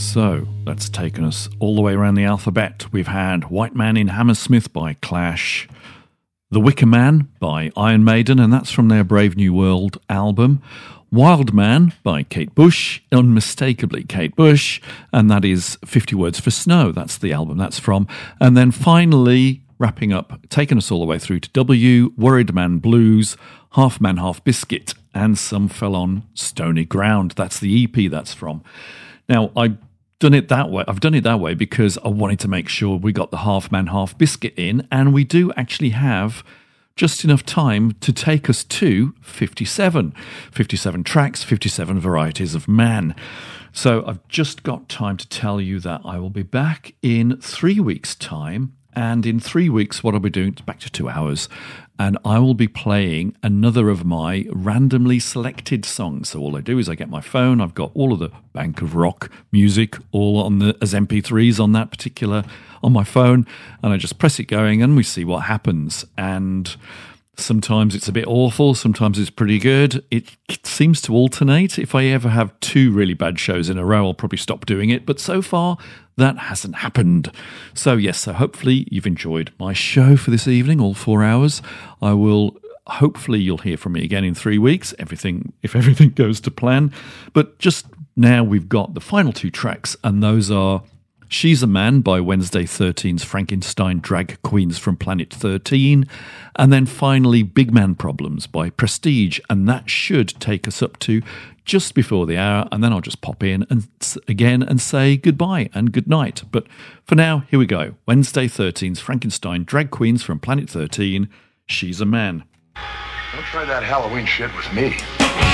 So that's taken us all the way around the alphabet. We've had White Man in Hammersmith by Clash, The Wicker Man by Iron Maiden, and that's from their Brave New World album. Wild Man by Kate Bush, unmistakably Kate Bush, and that is 50 Words for Snow. That's the album that's from. And then finally, wrapping up, taking us all the way through to W, Worried Man Blues, Half Man, Half Biscuit, and Some Fell on Stony Ground. That's the EP that's from. Now, I've done it that way because I wanted to make sure we got the Half Man, Half Biscuit in, and we do actually have just enough time to take us to 57. 57 tracks, 57 varieties of man. So I've just got time to tell you that I will be back in 3 weeks' time. And in 3 weeks, what I'll be doing is back to 2 hours. And I will be playing another of my randomly selected songs. So all I do is I get my phone. I've got all of the Bank of Rock music all as MP3s on my phone. And I just press it going and we see what happens. And sometimes it's a bit awful. Sometimes it's pretty good. It seems to alternate. If I ever have 2 really bad shows in a row, I'll probably stop doing it. But so far, that hasn't happened. So yes, so hopefully you've enjoyed my show for this evening, all 4 hours. Hopefully you'll hear from me again in 3 weeks, if everything goes to plan. But just now we've got the final 2 tracks, and those are She's a Man by Wednesday 13's Frankenstein Drag Queens from Planet 13, and then finally Big Man Problems by Prestige, and that should take us up to just before the hour, and then I'll just pop in and say goodbye and good night. But for now, here we go. Wednesday 13's Frankenstein Drag Queens from Planet 13, She's a Man. Don't try that Halloween shit with me.